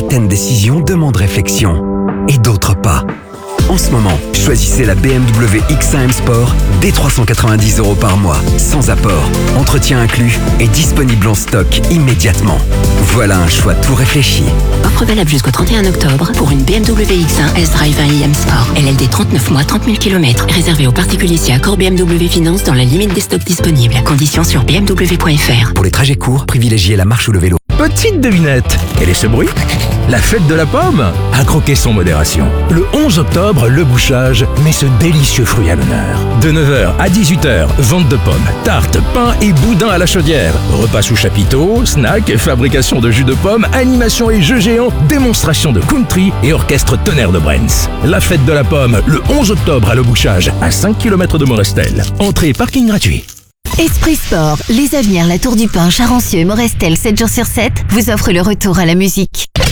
certaines décisions demandent réflexion et d'autres pas. En ce moment, choisissez la BMW X1 M Sport dès 390 € par mois, sans apport, entretien inclus et disponible en stock immédiatement. Voilà un choix tout réfléchi. Offre valable jusqu'au 31 octobre pour une BMW X1 S-Drive 1i M Sport. LLD 39 mois, 30 000 km. Réservé aux particuliers si accord BMW Finance dans la limite des stocks disponibles. Conditions sur bmw.fr. Pour les trajets courts, privilégiez la marche ou le vélo. Petite devinette, quel est ce bruit? La fête de la pomme? À croquer sans modération. Le 11 octobre, le bouchage met ce délicieux fruit à l'honneur. De 9h à 18h, vente de pommes, tartes, pain et boudin à la chaudière. Repas sous chapiteau, snacks, fabrication de jus de pommes, animation et jeux géants, démonstration de country et orchestre tonnerre de Brens. La fête de la pomme, le 11 octobre à Le Bouchage, à 5 km de Morestel. Entrée et parking gratuit. Esprit Sport, les Avenirs, la Tour du Pin, Charancieux et Morestel 7 jours sur 7 vous offrent le retour à la musique.